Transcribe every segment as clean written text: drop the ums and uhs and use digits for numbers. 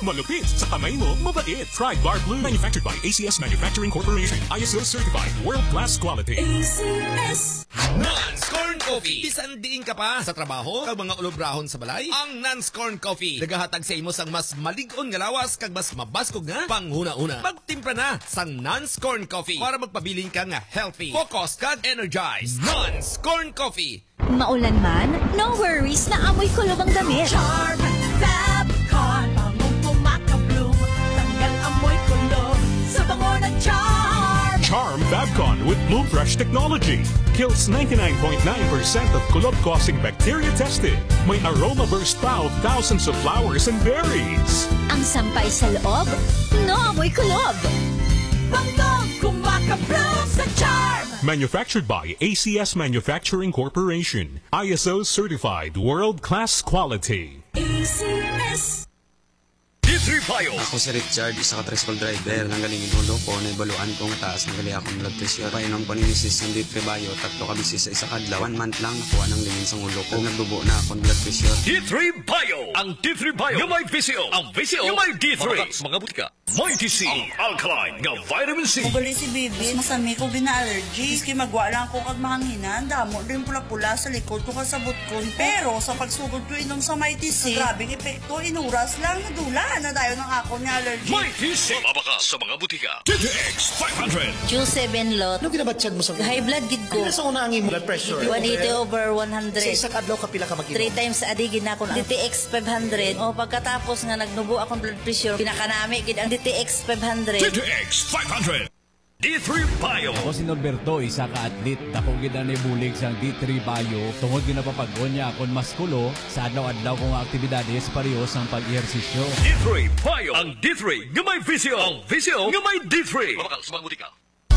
Malupit sa kamay mo, mabait. Try Bar Blue. Manufactured by ACS Manufacturing Corporation. ISO certified. World-class quality. ACS Nance Corn Coffee. Bisan diin ka pa sa trabaho kag mga ulobrahon sa balay. Ang Nance Corn Coffee nagahatag sa imo sang mas malig-on nga lawas kag mas mabaskog nga panghuna-una. Magtimpla na sang Nance Corn Coffee para magpabiling ka nga healthy, focused kag energized. Nance Corn Coffee. Maulan man, no worries na amoy kulob ang damit. Charm Fabcon, bangong pumakabloom, tanggal amoy kulob sa bango ng Charm. Charm Fabcon with Bloom Fresh technology. Kills 99.9% of kulob-causing bacteria tested. May aroma burst pa of thousands of flowers and berries. Ang sampay sa loob, no amoy kulob. Bangong pumakabloom sa Charm. Manufactured by ACS Manufacturing Corporation. ISO certified world-class quality. ACS D3 Bio. Ako si Richard, isa ka tricycle driver. Nanggaling inulo ko, naibaluan ko nga taas. Nagali akong blood pressure. Painom ko ni Mrs. ng D3 Bio. Tatlo ka bisis sa isa kadlaw. 1 month lang nakuha ng lingin sa ulo ko. Nagdubo na akong blood pressure. D3 Bio. Ang D3 Bio yung may VCO. Ang VCO yung may D3. Mga butika. May TC. Ang alkaline nga vitamin C. Kugali si Bibi, masami ko gina-allergy. Iski magwa lang ko kag mahanginan. Damo rin pula-pula sa likod ko kasabot ko. Pero sa pagsugod ko inom sa May TC, grabing epekto, inuras lang, nadula na tayo ng ako ni allergy. May TC. Mabaka sa mga butika. TTX 500. Q7 lot. Ano ginabatsyag mo sa High blood gid ko. Sa una ang imo blood pressure? 180/100. Sa isa kadlaw kapila ka mag-inom? 3 times a day gid na ako ng DTX 500. O pagkatapos nga nagnubo akong blood pressure, pinakanami gid ang DTX 500. TTX 500. D3 Bio. Ako si Norberto, isa ka atlet. Dakong gina ni bulig sang D3 Bio. Tungod ginapapagod niya akong maskulo sa adlaw-adlaw kong aktibidades pareho sang pag-ehersisyo. D3 Bio. Ang D3 nga may VCO. Ang VCO nga may D3. Mabakal sa mga butika.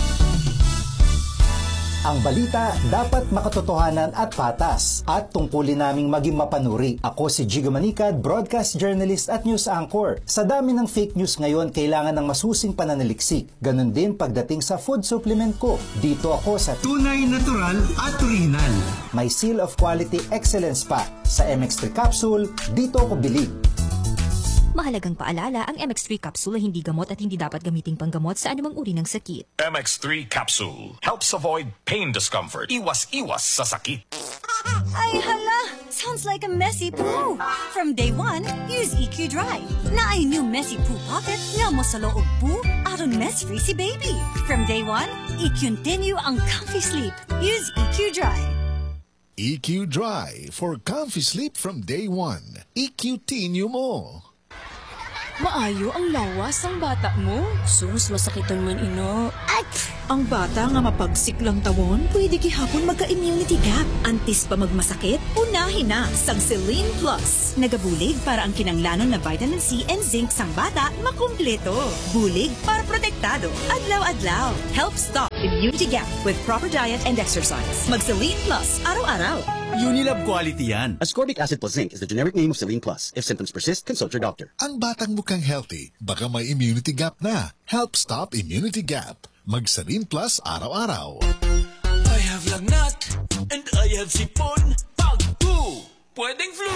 Ang balita dapat makatotohanan at patas at tungkulin naming maging mapanuri. Ako si Gigo Manicad, broadcast journalist at news anchor. Sa dami ng fake news ngayon, kailangan ng masusing pananaliksik. Ganon din pagdating sa food supplement ko. Dito ako sa tunay, natural at original. May seal of quality excellence pa. Sa MX3 capsule, dito ako bilig. Mahalagang paalala, ang MX3 capsule ay hindi gamot at hindi dapat gamiting panggamot sa anumang uri ng sakit. MX3 capsule helps avoid pain discomfort. Iwas-iwas sa sakit. Ay hala! Sounds like a messy poo. From day one, use EQ Dry. Na ay new messy poo pocket nga mo sa loob poo aron mess-free si baby. From day one, i-continue ang comfy sleep. Use EQ Dry. EQ Dry for comfy sleep from day one. EQ-tinue mo. Maayo ang lawas ang bata mo. Sus, masakiton man ino. At ang bata nga mapagsik lang tawon, pwede gihapon magka-immunity gap. Antis pa magmasakit, unahin na sang Celine Plus. Nagabulig para ang kinanglanon na vitamin C and zinc sang bata makumpleto. Bulig para protektado. Adlaw-adlaw. Help stop immunity gap with proper diet and exercise. Mag Celine Plus araw-araw. Unilab quality yan. Ascorbic acid plus zinc is the generic name of Celine Plus. If symptoms persist, consult your doctor. Ang batang mukhang healthy, baka may immunity gap na. Help stop immunity gap. Mag Celine Plus araw-araw. I have lagnat and I have sipon. Pag 2, pwedeng flu.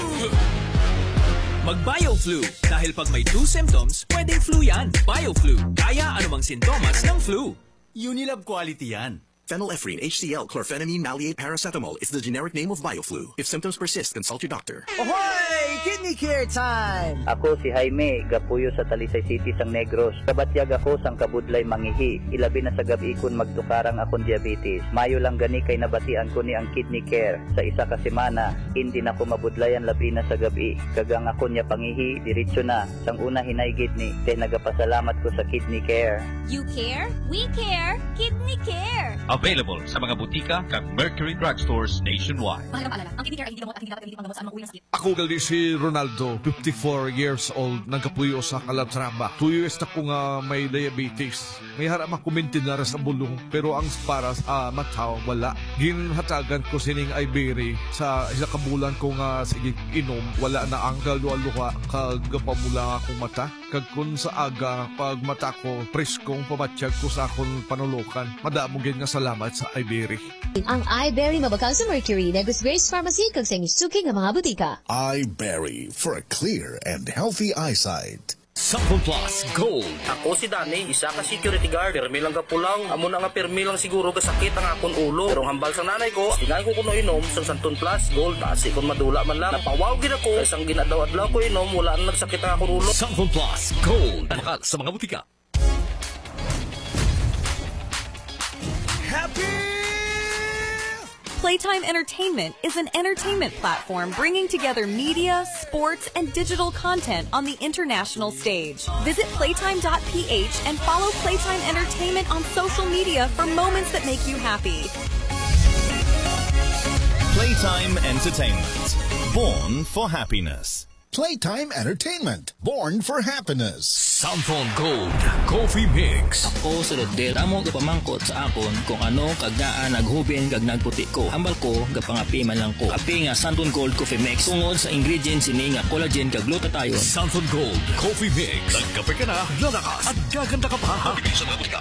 Mag BioFlu. Dahil pag may 2 symptoms, pwedeng flu yan. BioFlu. Kaya anumang sintomas ng flu. Unilab quality yan. Phenylephrine, HCl, chlorphenamine, maleate, paracetamol is the generic name of BioFlu. If symptoms persist, consult your doctor. Ahoy! Kidney Care Time! Ako si Jaime, gapuyo sa Talisay City sang Negros. Kabatyag ako sang kabudlay mangihi. Ilabi na sa gabi kun magtukarang akong diabetes. Mayo lang gani kay nabatian ko ni ang Kidney Care. Sa isa ka semana, hindi na ko mabudlayan labi na sa gabi. Kagang ako niya pangihi, diretso na. Sang una hinaygit ni, kay nagapasalamat ko sa Kidney Care. You care? We care! Kidney Care! Available sa mga butika kag Mercury Drugstores nationwide. Mahalagang paalala, ang Kidney Care ay hindi gamot at hindi dapat gamitin panggamot sa anumang uri ng sakit. Ako gali si Ronaldo, 54 years old, nagkapuyo sa Calatrava. 2 years na ko nga may diabetes. May harap makumintin na sa bulong, pero ang para sa mata, wala. Ginhatagan ko sining Iberry sa isa kabulan ko nga sige inom, wala na ang galualuha kag pamula akong mata. Kag kun sa aga, pag mata ko, preskong pamatsyag ko sa akong panulukan. Madamog nga salamat sa Iberry. Ang iBerry mabakal sa Mercury, Negos Grace Pharmacy, kag sa inyong suki nga mga butika. iBerry for a clear and healthy eyesight. Sample Plus Gold. Ako si Dani, isa ka security guard. Permi lang ka pulang. Amo na nga permi lang siguro kasakit ang akon ulo. Pero ang hambal sa nanay ko, tinay ko kuno inom sa Sample Plus Gold. Basi kung madula man lang. Napawaw gid ako. Isang ginadaw-adlaw ko inom, wala na nagsakit ang akon ulo. Sample Plus Gold. Bakal sa mga butika. Playtime Entertainment is an entertainment platform bringing together media, sports, and digital content on the international stage. Visit playtime.ph and follow Playtime Entertainment on social media for moments that make you happy. Playtime Entertainment. Born for happiness. Playtime Entertainment, born for happiness. Sample Gold Coffee Mix. Ako sa Rodel, amo gapamangkot sa akon kung ano kagdaan naghubin kag nagputi ko. Hambal ko gapangapi man lang ko. Api nga Sample Gold Coffee Mix. Tungod sa ingredients ini nga collagen kag glutathione. Sample Gold Coffee Mix. Nagkape ka na, lalakas at gaganda ka pa. Habibig sa mga butika.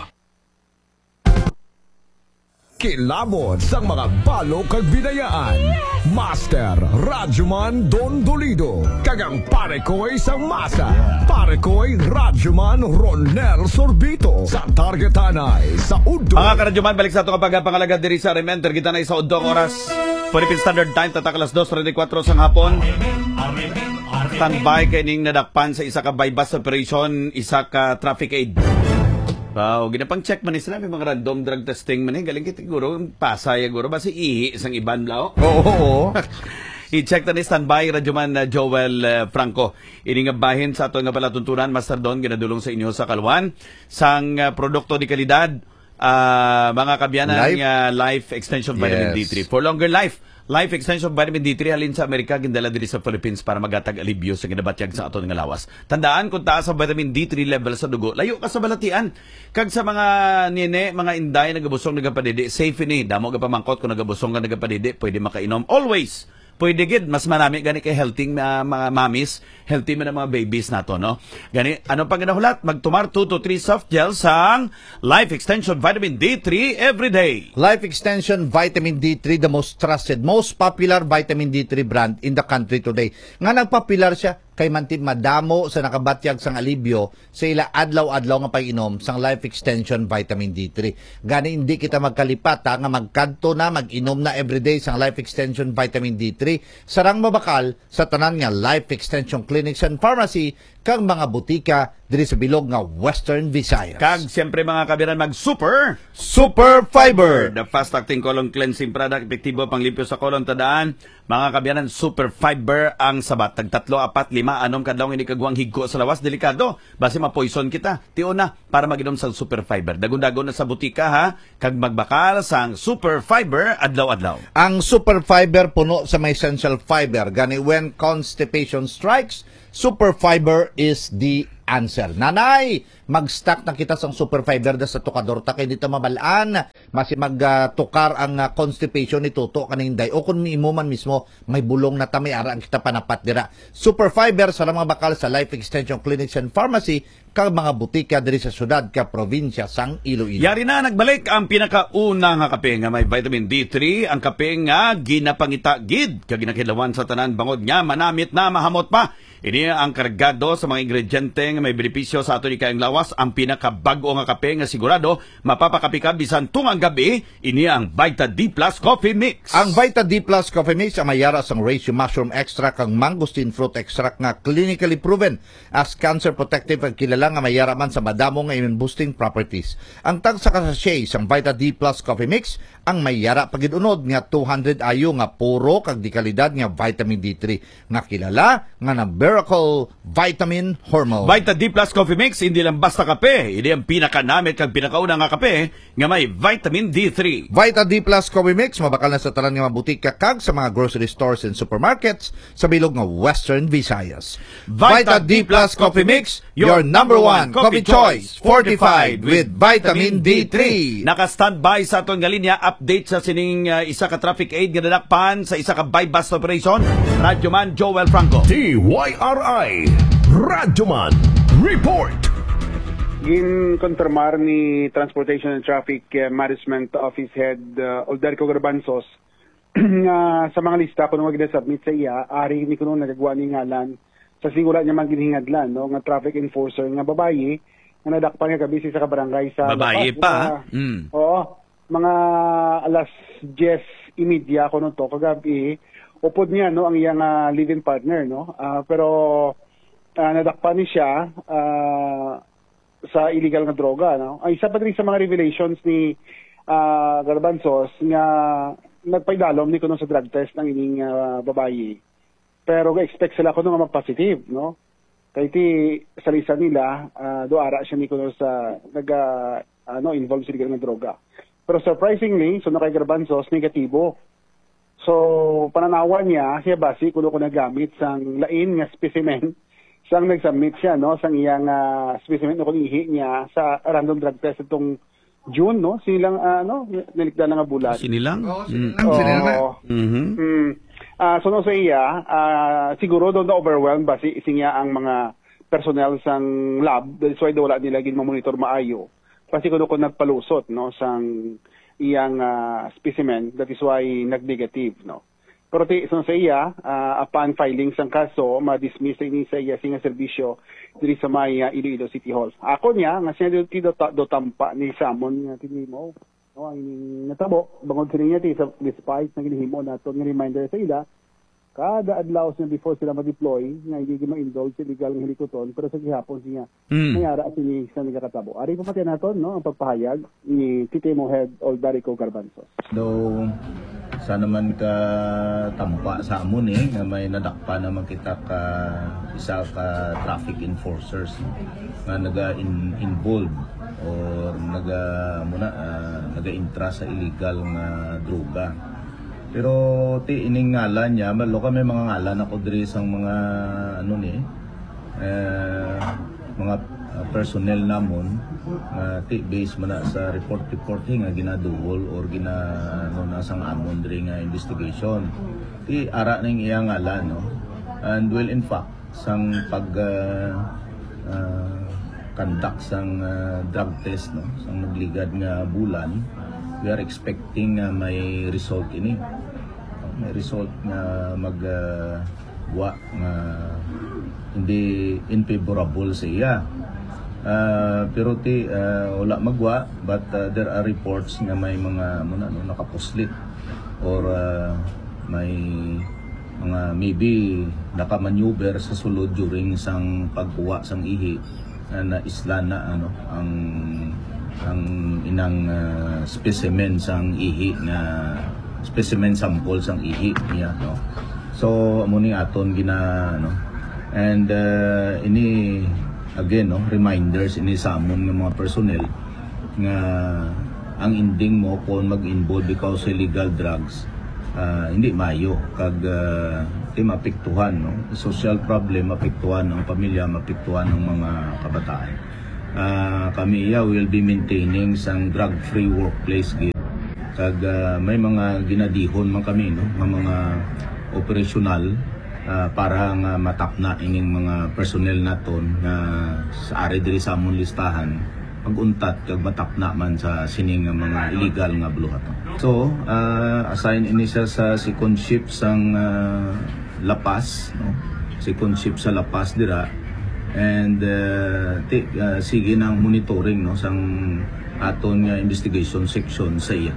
Kilabot sang mga balo kag binayaan. Master Rajuman Don Dolido. Kagang pare ko'y sang masa. Pare ko'y Rajuman Ronel Sorbito. Sa targetanay sa Udo. Mga karadyoman, balik sa itong pangalaga diri sa Rementer. Kita na sa Udo ang oras. Philippine Standard Time, tatak alas 2:34 sang hapon. Standby kay ning nadakpan sa isa ka bypass operation, isa ka traffic aid. Wow, ginapang check man sila, may mga random drug testing man galing kita siguro, pasaya siguro, basi ihi isang iban lao. Oo. I-check na ni standby, Radyoman Joel Franco. Iningabahin sa ito nga palatuntunan, Master Don, ginadulong sa inyo sa Kalwan. Sang produkto di kalidad, mga kabyanan ng Life Extension Vitamin D3. For longer life, Life Extension Vitamin D3 halin sa Amerika, gindala diri sa Philippines para magatag alibyo sa ginabatyag sa aton nga lawas. Tandaan, kung taas ang vitamin D3 level sa dugo, layo ka sa balatian. Kag sa mga nene, mga inday, nagabusong nagapadidi, safe ini. Damo ka pamangkot kung nagabusong ka nagapadidi, pwede makainom. Always! Pwede gid, mas marami gani kay healthy mga mamis, healthy man mga babies nato, no? Gani, ano pang ginahulat? Magtumar 2 to 3 soft gel sang Life Extension Vitamin D3 every day. Life Extension Vitamin D3, the most trusted, most popular vitamin D3 brand in the country today. Nga nagpopular siya kay manti madamo sa nakabatyag sang alibyo sa ila adlaw-adlaw nga pag-inom sang Life Extension Vitamin D3. Gani hindi kita magkalipat nga magkanto na mag-inom na everyday sang Life Extension Vitamin D3 sarang mabakal sa tanan nga Life Extension Clinics and Pharmacy kag mga butika diri sa bilog nga Western Visayas. Kag siyempre mga kabiran Super Fiber, the fast acting colon cleansing product, epektibo panglimpyo sa colon. Tadaan mga kabiran, Super Fiber ang sabat. Tag 3, 4, 5 anom kadlawng ini kagwang higko sa lawas, delikado basi ma-poison kita. Tio na para maginom sang Super Fiber. Dagon-dagon na sa butika ha, kag magbakal sang Super Fiber adlaw-adlaw. Ang Super Fiber puno sa may essential fiber. Gani when constipation strikes, Super Fiber is the answer. Nanay, mag-stock na kita sang Super Fiber da sa tukador ta kay dito mabalaan. Masi magtukar ang constipation ni Toto kaning day. O kung imo man mismo may bulong na tami ara ang kita panapat dira. Super Fiber sa mga bakal sa Life Extension Clinics and Pharmacy kag mga butika diri sa syudad ka probinsya sang Iloilo. Yari na nagbalik ang pinakauna nga kape nga may vitamin D3, ang kape nga ginapangita gid kag ginakilawan sa tanan bangod nga manamit na mahamot pa. Ini ang kargado sa mga ingrediente nga may benepisyo sa ato ni kayang lawas. Ang pinakabag-o nga kape nga sigurado mapapakapi ka bisan tungang gabi. Ini ang Vita D Plus Coffee Mix. Ang Vita D Plus Coffee Mix ang mayara sang reishi mushroom extract kang mangosteen fruit extract nga clinically proven as cancer protective ang kilala nga mayara man sa madamo nga immune boosting properties. Ang tag sa sachet sang Vita D Plus Coffee Mix ang mayara pagidunod nga 200 ayo nga puro kag di kalidad nga vitamin D3 nga kilala nga na Miracle Vitamin Hormone. Vita D Plus Coffee Mix, hindi lang basta kape. Hindi ang pinakanamit kag pinakauna nga kape nga may vitamin D3. Vita D Plus Coffee Mix, mabakal na sa tanan nga mabutika kag sa mga grocery stores and supermarkets sa bilog nga Western Visayas. Vita D Plus Coffee Mix, your number one coffee choice, fortified with vitamin D3. Naka-standby sa aton nga linya, update sa sining isa ka traffic aid nga nadakpan sa isa ka bypass operation. Radyoman Joel Franco. TYRI Radyoman Report. Ginkonfirmar ni Transportation and Traffic Management Office Head Oldarco Garbanzos nga sa mga lista kuno nga gina-submit sa iya, ari ni kuno nagagawa ni ngalan sa sigura niya maghinhadlan, no, nga traffic enforcer nga babayi nga nadakpan nga gabi sa kabarangay sa babayi Lapas, pa. Oo, mga alas 10:30 ko nung to kagabi, upod niya, no, ang iyang live-in partner, no, pero nadakpan ni siya sa illegal nga droga, no. Ay, isa pa rin sa mga revelations ni Garbanzos nga nagpaidalom ni kuno sa drug test ng ining babayi. Pero ga-expect sila kuno nga mag-positive, no? Kaya ti sa lisa nila, doara siya ni kuno sa involved sa illegal nga droga. Pero surprisingly, so kay Garbanzos, negatibo. So, pananawan niya, siya basi kuno ko nagamit sang lain nga specimen sang nag-submit siya, no, sang iyang specimen no kunihi niya sa random drug test itong June, no? Sinilang, nalikda na nga bulan. Sinilang? So, no, sa iya, siguro doon na-overwhelmed ba siya ang mga personnel sang lab. That's why wala nila gin-monitor maayo. Kasi kuno ko nagpalusot, no, sang iyang specimen. That is why nag-negative, no? Pero sa iya, upon filing sang kaso, ma-dismiss ni sa iya singa serbisyo diri sa may Iloilo City Hall. Ako niya, nga siya do tampa ni Samon nga tinimo. No, ang natabo, bangod sila niya despite na ginihimo nato nga reminder sa ila, kada adlaw niya before sila ma-deploy, nga hindi ma-indulge sa illegal ng helikoton, pero sa gihapon siya, mayara sini sa nagkatabo. Ari pa pati naton, no, ang pagpahayag ni Titimo Head Oldarico Garbanzos. Though, sana man ka tampa sa amon nga may nadakpa na makita ka isa ka traffic enforcers nga naga-involved or naga-intra sa illegal nga droga. Pero ti ining ngalan niya, malo kami mga ngalan ako diri sang mga mga personnel namon nga ti base man sa report nga ginaduol or nasang amon diri nga investigation. Ti ara ning iyang ngalan, no. And well, in fact, sang pag conduct sang drug test, no, sang nagligad nga bulan, we are expecting may result ini. May result nga nga hindi unfavorable sa iya. Pero wala magwa, but there are reports nga may mga nakapuslit or may mga maybe nakamaneuver sa sulod during sang pagkuha sang ihi na isla na ang inang specimen sang ihi na specimen sample sang ihi niya, no. So amo ni aton and ini again, no, reminders ini sa amon ng mga personnel nga ang ending mo kung mag-involve because sa illegal drugs, hindi mayo kag mapiktuhan, no, social problem, mapiktuhan ang pamilya, mapiktuhan ng mga kabataan. Kami will be maintaining sang drug-free workplace kag may mga ginadihon man kami, no, mga operational para nga matapna ining mga personnel naton nga sa ari diri sa among listahan pag-untat kag matapna man sa sining nga mga illegal nga buluhaton. So assign ini siya sa second shift sang Lapas, no, second shift sa Lapas dira, and sige nang monitoring, no, sang aton nga investigation section sa iya.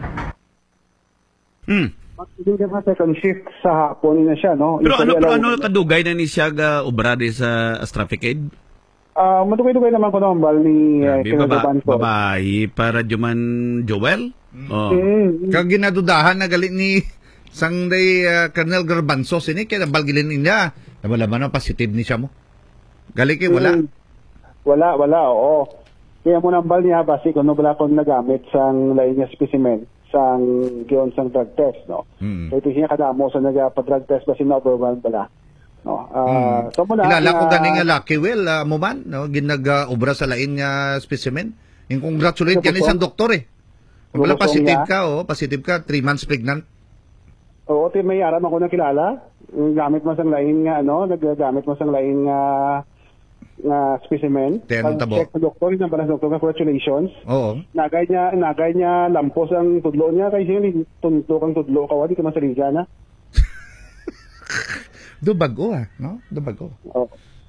Hindi ka second shift sa hapon na siya, no? Pero ano kadugay na ni siya ga obrade sa traffic aid? Madugay-dugay naman ko naman ni babae para Juman Joel. Kag ginadudahan na galit ni Sangday Colonel Garbanzos ini kaya balgilin niya. Wala man positive ni siya mo. Gali kay wala. Wala, oo. Kaya mo nambal niya basi kung wala kong nagamit sang lain nga specimen sang giyon sang drug test, no. So ito siya kadamo sa nagpa-drug test basi na overwhelmed bala. No. So muna kilala ko ganing nga Lucky Will mo man, no, ginag-obra sa lain nga specimen. In congratulate kani sang doktor eh. Wala positive ka, 3 months pregnant. Oo, may aram ako na kilala. Gamit mo sang lain nga nagagamit mo sang lain nga specimen. Pag-check sa doktor, yung balas doktor, congratulations. Oo. Nagay niya lampos ang tudlo niya, kaya siya tunto kang tudlo ka, wadi ka masaliga na. Dubago no? Dubago. Oo.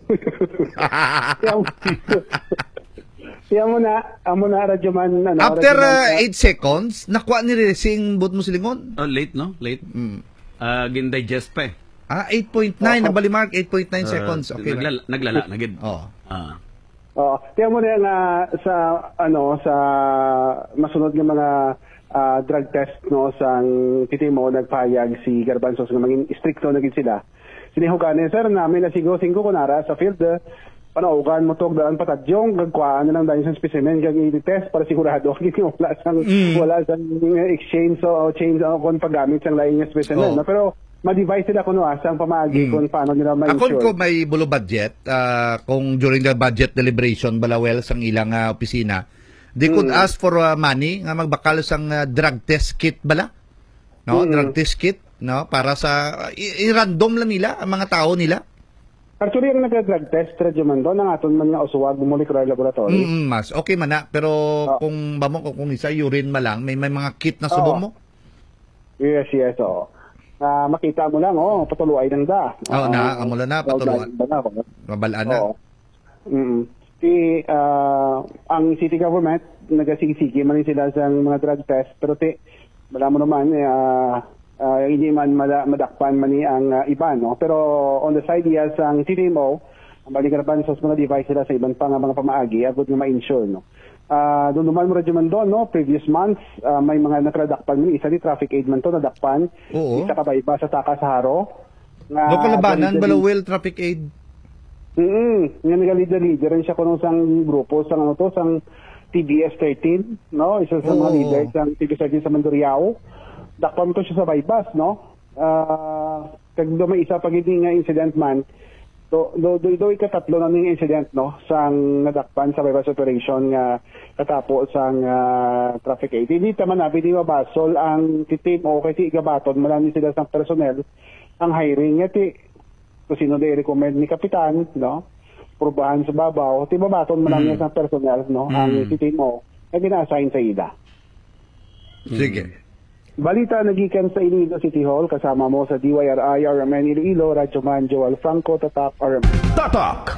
amo na radyo man after 8 seconds nakuha ni sing but mo silingon. Late no? Late. Gin-digest pa eh. 8.9 ang bali mark 8.9 seconds. Okay. Naglala na gid. Tiyan mo na nga sa sa masunod nga mga drug test no sang titimo nagpayag si Garbanzos nga maging stricto na gid sila. Sinihugan sir namin na siguro 5 kunara sa field panaugan mo tog daan patadyong gagkuhaan na lang dahil sa specimen kag i-test para sigurado wala sang exchange o change kon paggamit sang lain nga specimen no? Pero ma-device sila kuno asang pamaagi kung paano nila ma-ensure. Ako ko may bulo budget kung during the budget deliberation balawel sang ilang opisina they could ask for money nga magbakal sang drug test kit bala no drug test kit no para sa i-random lang nila ang mga tao nila. Actually, ang nag-drug test, radyo man doon, ang aton man nga usuwag molecular laboratory. Mas okay man na, pero kung isa urine ma lang, may mga kit na subong mo? Yes, makita mo lang, patuluay lang da. Amula na, patuluay. Mabalaan na. Ang city government, nagasigisigi man sila sa mga drug test, pero wala mo naman, hindi man madakpan man ni ang iba, no? Pero on the side yes, ang TTMO, ang balikarapan sa mga device sila sa ibang mga pamaagi, agad nga ma-insure, no? Doon naman mo radyo man doon, no? Previous months, may mga nakradakpan mo, isa ni traffic aid man to, nadakpan. Isa ka ba iba sa Taka sa Haro? Kalabanan, Balawel, traffic aid? Nga nag-leader rin siya kunong sang grupo, sang TBS 13, no? Isa sa mga leader, sang TBS 13 sa Mandurriao. Dakpan ko siya sa bypass, no? Kag may isa pag hindi nga incident man, do ikatatlo na ng incident, no? Sang nadakpan sa bypass operation nga katapos sang traffic aid. Hindi naman di mabasol ang titim o kasi igabaton, marami sila sang personnel, ang hiring nga kung sino na i-recommend ni Kapitan, no? Purbahan sa babaw, babaton marami sang personnel, no? Ang titim o, na gina-assign sa ida. Sige. Balita nagikan sa Iloilo City Hall kasama mo sa DYRI RMN Iloilo, Radyo Man Joel Franco, Tatak RMN. Tatak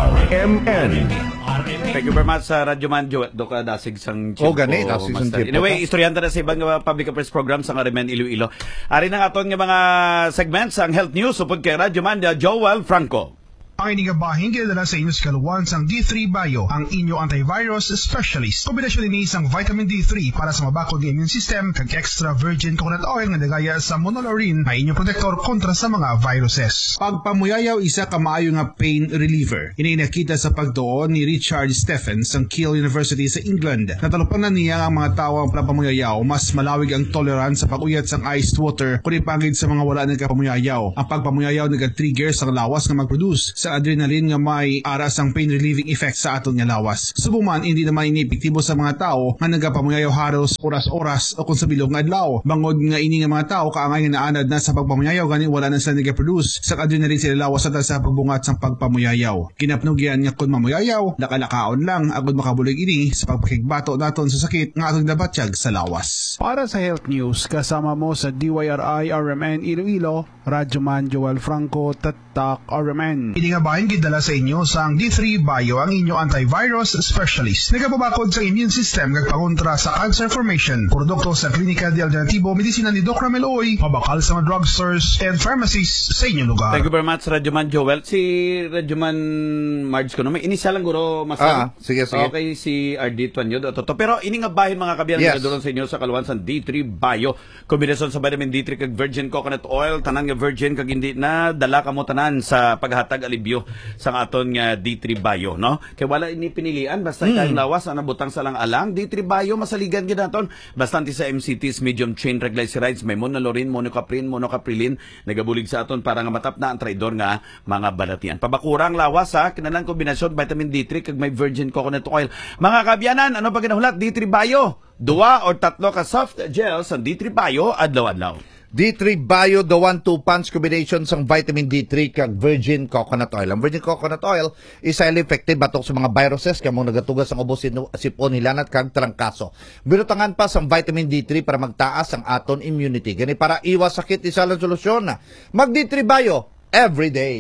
RMN. Thank you very much sa Radyo Man Joel. Doka dasig sang chip gani, dasig sang chip. Anyway, istoryanta na sa ibang public affairs program sa RMN Iloilo. Ari na aton nga mga segments ang health news upod kay Radyo Man Joel Franco. Ang inigabahin kinadala sa inyo sa kaluwan sang D3 Bio, ang inyo antivirus specialist. Kombinasyon ini sang vitamin D3 para sa mabakod ng immune system kag extra virgin coconut oil nga nagaya sa monolaurin na inyo protector kontra sa mga viruses. Pagpamuyayaw isa ka maayo nga pain reliever. Ini nakita sa pagtuon ni Richard Stephens sang Keele University sa England. Natalupang na niya ang mga tao ang pagpamuyayaw mas malawig ang tolerance sa pag-uyat sang iced water kundi pagid sa mga wala nagkapamuyayaw. Ang pagpamuyayaw nag-trigger sang lawas nga mag-produce sa adrenaline nga may aras ang pain relieving effect sa aton nga lawas. Subuman hindi naman inepektibo sa mga tao nga nagapamuyayaw halos oras-oras o kung sa bilog nga adlaw. Bangod nga ini nga mga tao kaangay nga naanad na sa pagpamuyayaw gani wala na sila nagaproduce sa adrenaline sila lawas sa pagbungat sa pagpamuyayaw. Kinapnugyan nga kun mamuyayaw lakalakaon lang agud makabulig ini sa pagpakigbato naton sa sakit nga atong nabatyag sa lawas. Para sa health news kasama mo sa DYRI RMN Iloilo, Radyo Man Joel Franco, Tatak RMN. Inigabahin gidala sa inyo sa ang D3 Bio, ang inyo antivirus specialist. Nagapabakod sa immune system kagpakontra sa cancer formation. Produkto sa Klinika de Alternativo Medisina ni Doc Ramel Oy, pabakal sa mga drugstores and pharmacies sa inyong lugar. Thank you very much, Radyo Man Joel. Si Radyo Man Marge ko may inisa lang guro mas sige. Okay, si RD Tuanyo pero iningabahin mga kabiyan nga doon sa inyo sa kaluwan sa D3 Bio. Kombinasyon sa vitamin D3 kag virgin coconut oil, tanan nga virgin kag hindi na dala kamo tanan sa paghatag alibyo sa aton nga D3 Bio, no? Kay wala ini pinilian basta kay lawas ana butang sa lang alang D3 Bio masaligan gid naton basta sa MCTs medium chain triglycerides may monolaurin, monocaprilin nagabulig sa aton para nga matap na ang traidor nga mga balatian. Pabakurang lawas ha kinalang kombinasyon vitamin D3 kag may virgin coconut oil. Mga kabyanan, ano pa ginahulat D3 Bio? 2 or 3 ka soft gels sa D3 Bio adlaw-adlaw. D3 Bio, the 1-2 punch combination sang vitamin D3 kag virgin coconut oil. Ang virgin coconut oil is highly effective batok sa mga viruses kaya mong nagatugas ang ubos sipon hilanat kag trangkaso. Binutangan pa sang vitamin D3 para magtaas ang aton immunity. Gani para iwas sakit isa lang solusyon na. Mag D3 Bio every day.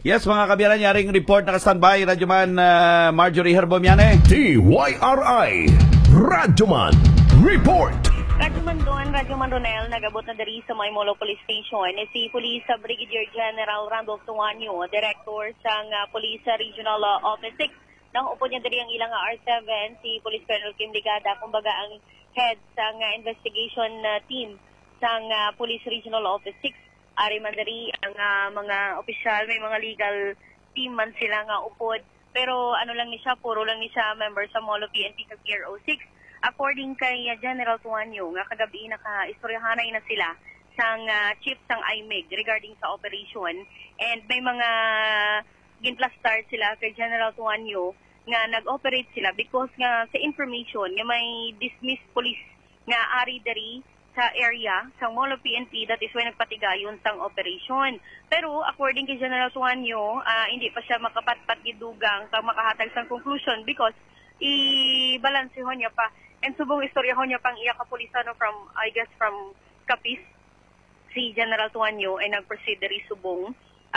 Yes, mga kabiyanan, yaring report na standby, Radyoman Marjorie Herbomiane. TYRI, Radyoman Report. Radyoman Ronel, nagabot na dari sa Maymolo Police Station. Si Police Brigadier General Randolph Tuanyo, Director sa Police Regional Office 6. Nang upo niya dari ang ilang R7, si Police Colonel Kim Ligada, kumbaga ang head sa investigation team sa Police Regional Office 6. Ari man dari ang mga opisyal, may mga legal team man sila nga upod. Pero ano lang ni siya, puro lang ni siya member sa Molo PNP sa Gear 06. According kay General Tuanyo, nga kagabi naka-istoryahanay na sila sang chief sang IMEG regarding sa operation. And may mga ginplastar sila kay General Tuanyo nga nag-operate sila because nga sa information nga may dismissed police nga ari dari sa area sang Molo PNP, that is when nagpatigayon sang operation. Pero according kay General Tuanyo, hindi pa siya makapatpat gidugang sa makahatag sang conclusion because i-balansehon niya pa. And subong istoryahon niya pang iya kapulisano from, I guess, from Capiz, si General Tuanyo ay nag-proceed dari subong.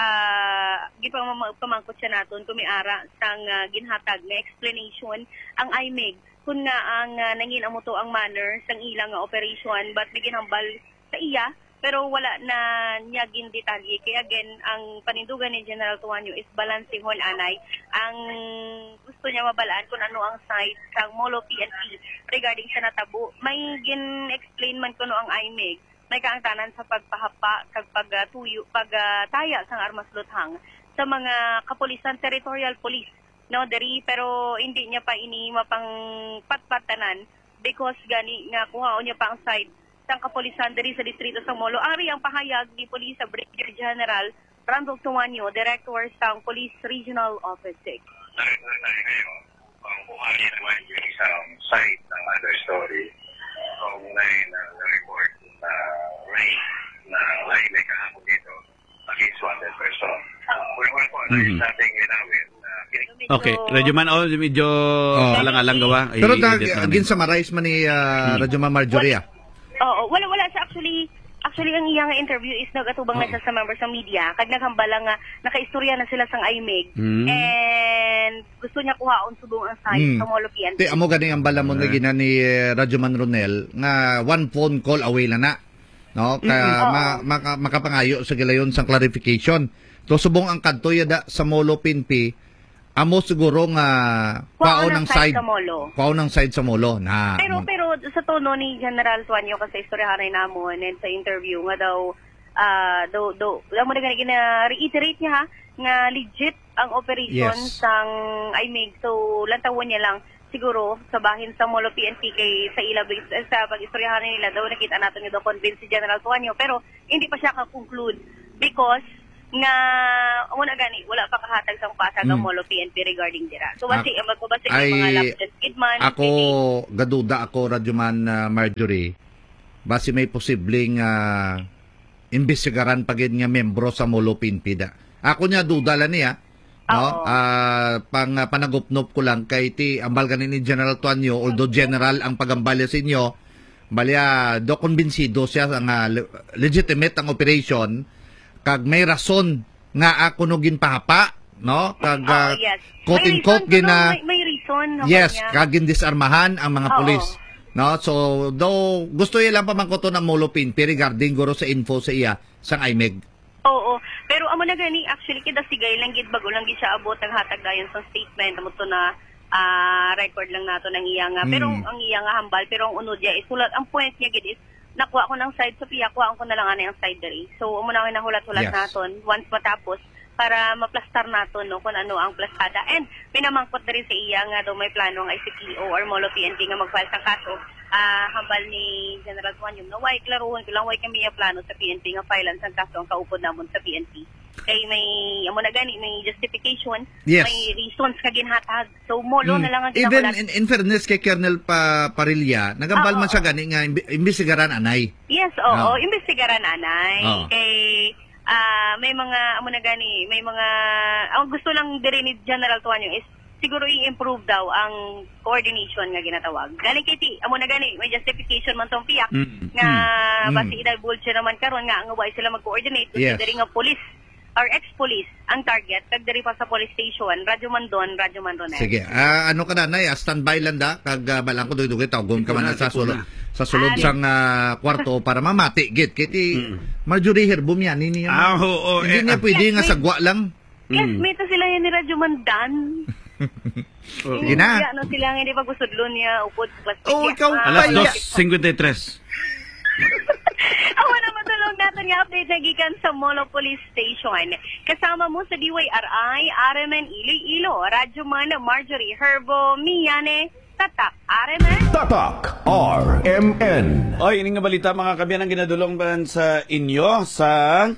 Pamangkot siya naton kumiara sang ginhatag na explanation ang IMEG kung nga ang nangin amo to ang manner sang ilang operation but bigyan hambal sa iya pero wala na niya gin detalye. Kaya again, ang panindugan ni General Tuanyo is balancing hon anay. Ang gusto niya mabalaan kung ano ang side sang Molo PNP regarding sa natabo. May gin-explain man kuno ang IMEG. May kaangtanan sa pagpahapa, kag pagtaya sang armas luthang sa mga kapulisan, territorial police. No, deri, pero hindi niya pa ini mapang patpatanan because gani nga kuha niya pa ang side sang kapulisan diri sa distrito sa Molo. Ari ang pahayag ni Police Brigadier General Randolph Tuanyo, Director sang Police Regional Office 6. Ang buhangin naman yung isang side ng understory. Kung na-report na rape na lahi may kahapon dito against wanted person. Wala po, there's nothing ginawin. Okay, Radyoman, medyo alang-alang gawa. Pero gin-summarize man ni Radyoman Marjorie. Oo, wala siya actually ang iyang interview is nagatubang na siya sa members ng media kag naghambala nga nakaistorya na sila sang IMEG and gusto niya kuhaon subong ang side sa Molo PNP. Amo gani ang bala mo nga gina ni Radyoman Ronel nga one phone call away na no makapangayo sa gilayon sang clarification. To subong ang kadto yada sa Molo PNP amo siguro nga kwaon ng side sa Molo na pero sa tono ni General Tuanyo kasi istoryahanay namon and sa interview nga daw mo na gina-reiterate niya nga legit ang operation sang IMEG, so lantawon niya lang siguro sa bahin sa Molo PNP kay sa ila sa pag-istoryahanay nila daw nakita natin nga daw convince si General Tuanyo pero hindi pa siya ka-conclude because nga na gani wala pa kahatag sa pasag ang Molo PNP regarding dira. So basi mga lapses kidman ako gaduda ako Radyoman Marjorie basi may posibleng imbestigaran pagid nga membro sa Molo PNP da. Ako nya duda la niya no panagupnop ko lang kay ti ambal ganin ni General Tuanyo although general ang pagambalya sa inyo balya do konbinsido siya nga legitimate ang operation kag may rason nga ako no ginpahapa no kag quote in quote gina may reason yes kag disarmahan ang mga pulis no so do gusto iya lang pamangkoto na Molo PNP regarding guro sa info sa iya sang IMEG. Oo pero amo na gani actually kida sigay lang gid bago lang gid siya abot ang hatag dayon sa statement amo to na record lang nato ng iya nga pero ang iya nga hambal pero ang unod niya is sulat ang point niya gid is nakuha ko ng side sa piya, kuha ko na lang ang side diri. So, umuna ko nahulat-hulat naton once matapos para maplastar naton no, kung ano ang plastada. And pinamangkot na rin sa iya nga daw may plano ang ICPO or Molo PNP nga mag-file sa kaso. Hambal ni General Tuanyo na way klaruhon ko lang way kami plano sa PNP nga filean sa kaso ang kaupod namon sa PNP. Kay may amo na gani may justification, may reasons ka ginhatag. So Molo na lang ang even in fairness kay Colonel Parilla, nagambal man siya gani nga imbestigaran anay. Yes, imbestigaran anay. Kay may mga amo na gani, may mga ang gusto lang diri ni General Tuanyo is siguro i-improve daw ang coordination nga ginatawag. Galing kay ti amo na gani may justification man tong piyak nga basi i-divulge naman karon nga ang way sila mag-coordinate diri nga police or ex-police ang target kag diri pa sa police station Radyo Mandon Ronel. Sige. Ano ka na, Nay? Standby lang da. Kag balang ko dugay tawgon ka man sa sulod. Sa sulod sang kwarto para mamati. Git. Kiti Marjorie Herbum yan. Hindi niya pwede nga sagwa lang. Classmate sila yan ni Radyo Mandan. Sige na. Ano sila nga hindi pa gusudlo niya upod plastic. Ikaw Alas 2:53. Awa na matulog natin nga update na gikan sa Molo Police Station. Kasama mo sa DYRI, RMN Iloilo, Radyoman Marjorie Herbo, Miyane, Tatak, RMN. Tatak, RMN. Oy, ining nga balita mga kabyan ang ginadulong sa inyo sa...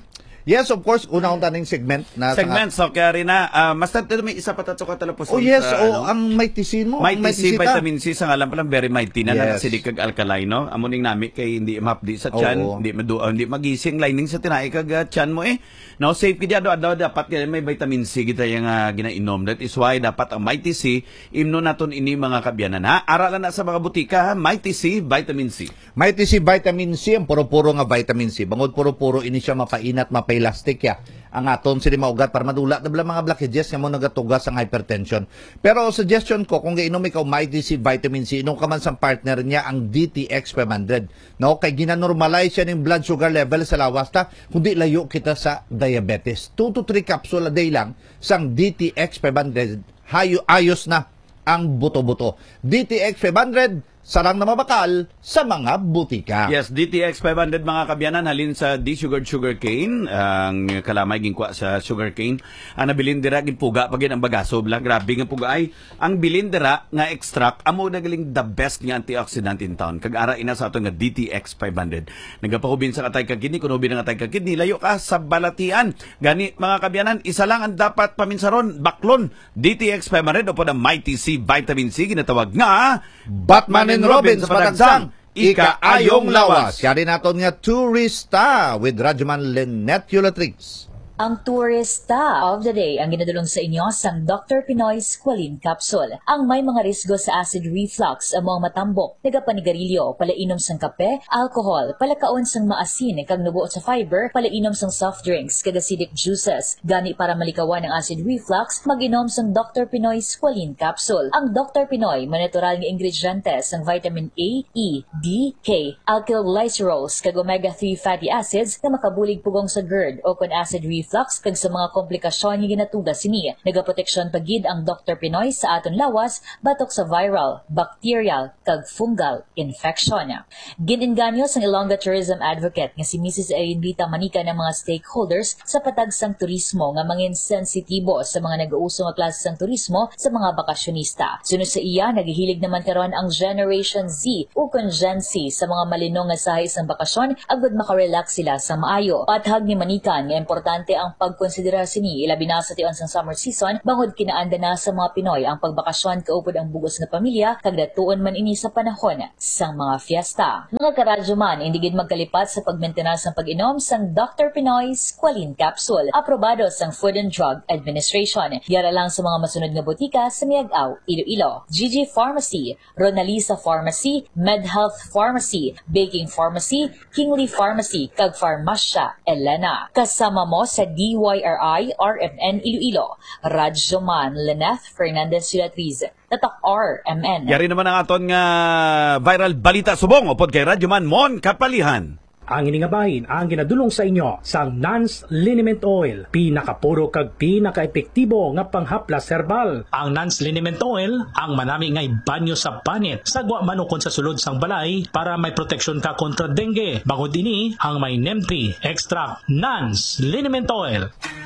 Yes, of course, unang taning segment na so kaya rin na basta may isa pa tato ka talapos. Ang mighty C mo. Mighty C, vitamin C sa ngalan pa lang very mighty na acidic kag alkaline no. Amuning nami kay hindi mapdi sa tiyan, hindi magising lining sa tinai kag tiyan mo Now safe gid adlaw dapat may vitamin C kita yang ginainom. That is why dapat ang mighty C imno naton ini mga kabyanan ha. Aralan na sa mga butika ha, mighty C vitamin C. Mighty C vitamin C ang puro-puro nga vitamin C. Bangod puro-puro ini siya mapainat, elastic ya. Ang aton sila maugat para madula na mga blockages nga mo nagatugas ang hypertension. Pero suggestion ko kung gainom ikaw Mighty C vitamin C, inom ka man sa partner niya ang DTX 500. No, kay ginanormalize siya ng blood sugar level sa lawas ta, kundi layo kita sa diabetes. 2 to 3 capsule a day lang sang DTX 500. Ayos na ang buto-buto. DTX 500 sarang na mabakal sa mga butika. Yes, DTX 500 mga kabyanan halin sa D-sugared sugarcane. Ang kalamay ginkwa sa sugarcane. Ang nabilin dira ginpuga pagin ang bagaso bla. Grabe nga puga ay ang bilin dira nga extract amo na galing the best nga antioxidant in town. Kag-ara ina sa ato nga DTX 500. Nagapahubin sa katay kag kidney, kuno ubin ang katay kag kidney, layo ka sa balatian. Gani mga kabyanan, isa lang ang dapat paminsaron, baklon. DTX 500 upod ang Mighty C vitamin C ginatawag nga Batman and Robin sa padagsang ika-ayong lawas. Kaya rin natin nga Turista with Radyoman Lynette Eulatrix. Ang Turista of the Day ang ginadulong sa inyo sang Dr. Pinoy Squalene Capsule. Ang may mga risgo sa acid reflux amo ang matambok, nagapanigarilyo, palainom sang kape, alcohol, palakaon sang maasin, kag nubuot sa fiber, palainom sang soft drinks, kag acidic juices. Gani para malikawan ang acid reflux, mag-inom sang Dr. Pinoy Squalene Capsule. Ang Dr. Pinoy, manatural nga ingrediente sang vitamin A, E, D, K, alkyl glycerols, kag omega-3 fatty acids na makabulig pugong sa GERD o kon acid reflux kag sa mga komplikasyon nga ginatugas sini. Nagaproteksyon pagid ang Dr. Pinoy sa aton lawas batok sa viral, bacterial kag fungal infection. Gininganyo sang Ilongga Tourism Advocate nga si Mrs. Erinbita Manika ng mga stakeholders sa patag sang turismo nga mangin sensitibo sa mga nag-uuso nga klase sang turismo sa mga bakasyonista. Sunod sa iya, naghihilig naman karon ang Generation Z o kon Gen Z sa mga malinong nga sahay sang bakasyon agud makarelax sila sa maayo. Pathag ni Manika nga importante ang pagkonsidera sini ilabi na sa tion sang summer season bangod kinaanda na sa mga Pinoy ang pagbakasyon kaupod ang bugos nga pamilya kag datuon man ini sa panahon sang mga fiesta. Mga karadyo man, hindi gid magkalipat sa pagmentenas ng pag-inom sang Dr. Pinoy Squalene Capsule. Aprobado sang Food and Drug Administration. Yara lang sa mga masunod nga botika sa Miag-Aw, Iloilo, GG Pharmacy, Ronalisa Pharmacy, MedHealth Pharmacy, Baking Pharmacy, Kingly Pharmacy, kag Farmacia Elena. Kasama mo sa DYRI, RMN Iloilo, Radyoman Lynette Fernandez Eulatrix, Tatak RMN. Yari naman ang aton nga viral balita subong upod kay Radyoman Mon Kapalihan. Ang iningabahin ang ginadulong sa inyo sang Nance Liniment Oil, pinakapuro kag pinakaepektibo nga panghaplas herbal. Ang Nance Liniment Oil ang manami ngay banyo sa panit, sagwa manukon sa sulod sang balay para may proteksyon ka kontra dengue. Bangod ini ang may NEM3 extract Nance Liniment Oil.